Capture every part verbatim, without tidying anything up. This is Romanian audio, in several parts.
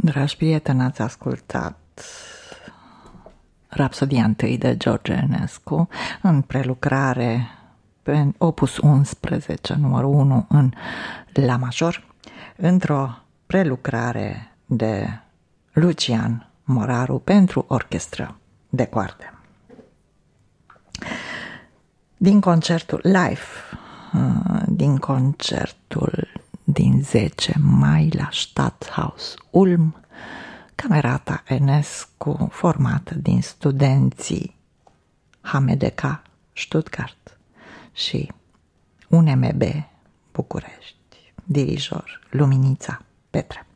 Dragi prieteni, ați ascultat Rapsodia întâi de George Enescu în prelucrare pe opus unsprezece, numărul unu în la major, într-o prelucrare de Lucian Moraru pentru orchestră de coarde. Din concertul live, din concertul din zece mai la Stadthaus Ulm, Camerata Enescu, formată din studenții H M D K Stuttgart și U N M B București, dirijor Luminița Petre.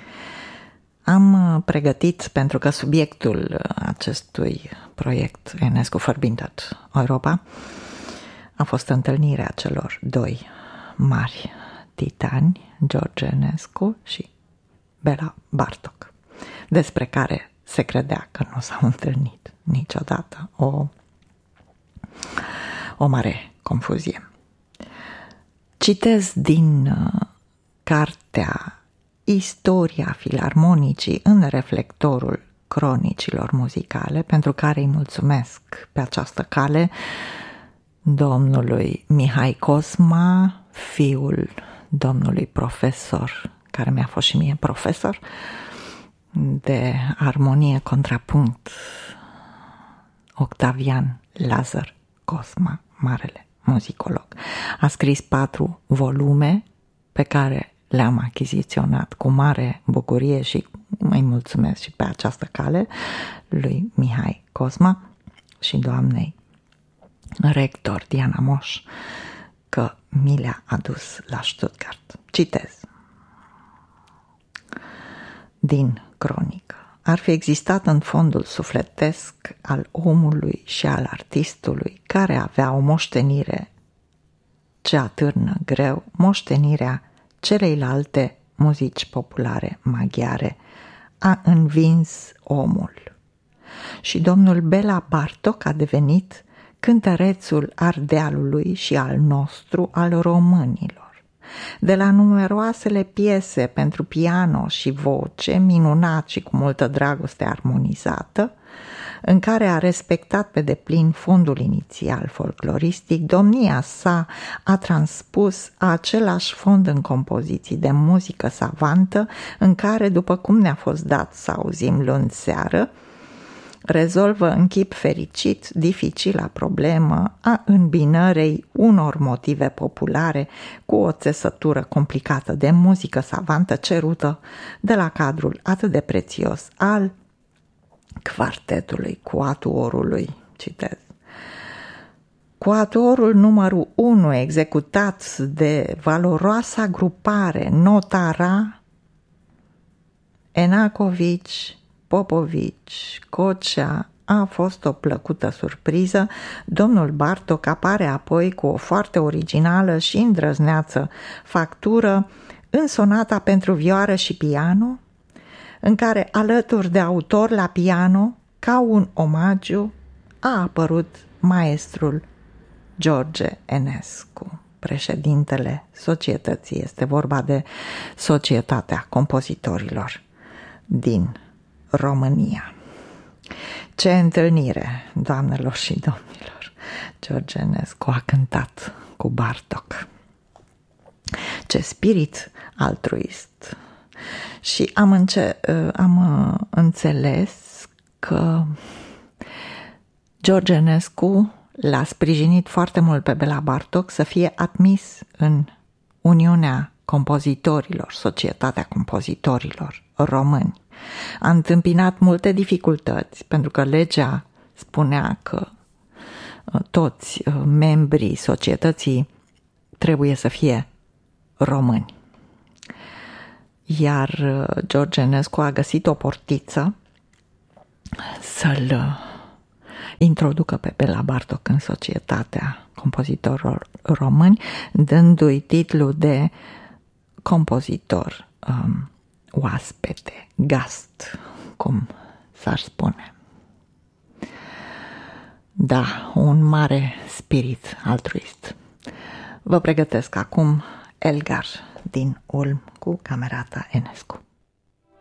Am pregătit, pentru că subiectul acestui proiect Enescu Verbindet Europa a fost întâlnirea celor doi mari titani, George Enescu și Bela Bartok, despre care se credea că nu s-au întâlnit niciodată, o, o mare confuzie. Citez din uh, cartea Istoria Filarmonicii în reflectorul cronicilor muzicale, pentru care îi mulțumesc pe această cale domnului Mihai Cosma, fiul domnului profesor, care mi-a fost și mie profesor de armonie contrapunct, Octavian Lazar Cosma, marele muzicolog. A scris patru volume pe care le-am achiziționat cu mare bucurie și îi mulțumesc și pe această cale lui Mihai Cosma și doamnei rector Diana Moș că mi le-a adus la Stuttgart. Citez din cronică. Ar fi existat în fondul sufletesc al omului și al artistului, care avea o moștenire ce atârnă greu, moștenirea celeilalte muzici populare maghiare, a învins omul. Și domnul Bela Bartok a devenit cântărețul Ardealului și al nostru, al românilor. De la numeroasele piese pentru piano și voce, minunat și cu multă dragoste armonizată, în care a respectat pe deplin fondul inițial folcloristic, domnia sa a transpus același fond în compoziții de muzică savantă, în care, după cum ne-a fost dat să auzim luni seară, rezolvă în chip fericit dificila problemă a îmbinării unor motive populare cu o țesătură complicată de muzică savantă cerută de la cadrul atât de prețios al quartetului Quatuorului. Citez. Quatuorul numărul unu, executat de valoroasa grupare Notara, Enacovici, Popovici, Cocea, a fost o plăcută surpriză. Domnul Bartok apare apoi cu o foarte originală și îndrăzneață factură în sonata pentru vioară și piano, în care, alături de autor la piano, ca un omagiu, a apărut maestrul George Enescu, președintele societății. Este vorba de Societatea Compozitorilor din România. Ce întâlnire, doamnelor și domnilor! George Enescu a cântat cu Bartok. Ce spirit altruist! Și am, înce- am înțeles că George Enescu l-a sprijinit foarte mult pe Bela Bartok să fie admis în Uniunea Compozitorilor, Societatea Compozitorilor Români. A întâmpinat multe dificultăți, pentru că legea spunea că toți membrii societății trebuie să fie români. Iar George Enescu a găsit o portiță să-l introducă pe Bela Bartok în Societatea Compozitorilor Români, dându-i titlul de compozitor um, oaspete, gast, cum s-ar spune. Da, un mare spirit altruist. Vă pregătesc acum Elgar din Ulm cu Camerata Enescu.